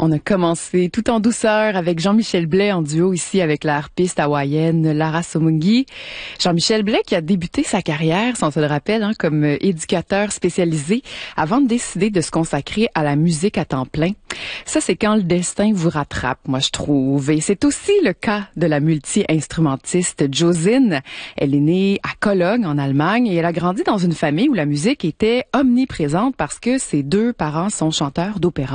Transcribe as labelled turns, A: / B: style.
A: On a commencé tout en douceur avec Jean-Michel Blais en duo ici avec la harpiste hawaïenne Lara Somungi. Jean-Michel Blais qui a débuté sa carrière, si on se le rappelle, comme éducateur spécialisé avant de décider de se consacrer à la musique à temps plein. Ça, c'est quand le destin vous rattrape, moi je trouve. Et c'est aussi le cas de la multi-instrumentiste Josine. Elle est née à Cologne, en Allemagne, et elle a grandi dans une famille où la musique était omniprésente parce que ses deux parents sont chanteurs d'opéra.